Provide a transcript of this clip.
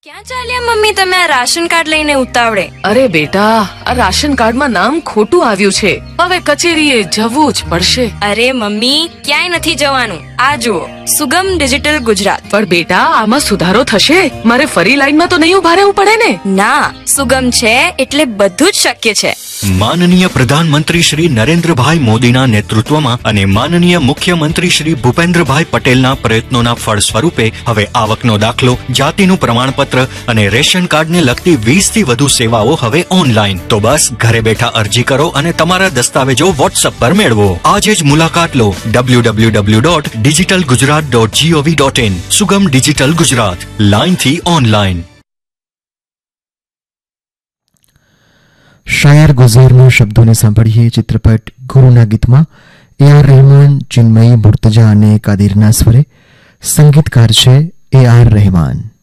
ક્યાં ચાલ્યા મમ્મી તમે આ રાશન કાર્ડ લઈને ઉતાવળે? અરે બેટા, આ રાશન કાર્ડમાં નામ ખોટું આવ્યું છે, હવે કચેરીએ જવું જ પડશે. અરે મમ્મી, ક્યાંય નથી જવાનું. આ જુઓ, સુગમ ડિજિટલ ગુજરાત. પણ બેટા, આમાં સુધારો થશે? મારે ફરી લાઈનમાં તો નહીં ઉભા રહેવું પડે ને? ના, સુગમ છે એટલે બધું જ શક્ય છે. માનનીય પ્રધાનમંત્રી શ્રી નરેન્દ્રભાઈ મોદીના નેતૃત્વમાં અને માનનીય મુખ્યમંત્રી શ્રી ભૂપેન્દ્રભાઈ પટેલના પ્રયત્નોના ફળ સ્વરૂપે હવે આવકનો દાખલો, જાતિનું પ્રમાણપત્ર અને રેશન કાર્ડને લગતી 20 થી વધુ સેવાઓ હવે ઓનલાઈન. તો બસ ઘરે બેઠા અરજી કરો અને તમારા દસ્તાવેજો વોટ્સએપ પર મેળવો. આજે જ મુલાકાત લો www.digitalgujarat.gov.in. સુગમ ડિજિટલ ગુજરાત, લાઈનથી ઓનલાઈન. શાયર ગુઝરના શબ્દોને સાંભળીએ ચિત્રપટ ગુરુના ગીતમાં A.R. રહેમાન, ચિન્મયી, મુર્તજા અને કાદિરના સ્વરે. સંગીતકાર છે A.R. રહેમાન.